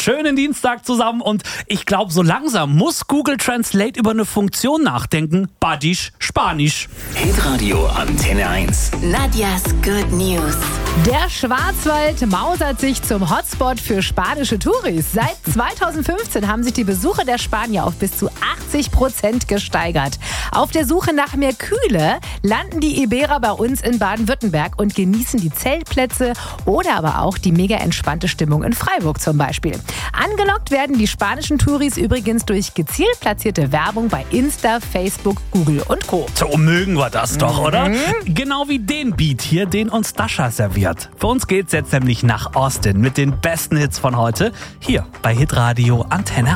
schönen Dienstag zusammen und ich glaube, so langsam muss Google Translate über eine Funktion nachdenken. Badisch, Spanisch. Hitradio Antenne 1. Nadias Good News. Der Schwarzwald mausert sich zum Hotspot für spanische Touris. Seit 2015 haben sich die Besuche der Spanier auf bis zu 80% gesteigert. Auf der Suche nach mehr Kühle landen die Iberer bei uns in Baden-Württemberg und genießen die Zeltplätze oder aber auch die mega entspannte Stimmung in Freiburg zum Beispiel. Angelockt werden die spanischen Touris übrigens durch gezielt platzierte Werbung bei Insta, Facebook, Google und Co. So mögen wir das doch, oder? Genau wie den Beat hier, den uns Dasha serviert. Für uns geht's jetzt nämlich nach Austin mit den besten Hits von heute. Hier bei Hitradio Antenne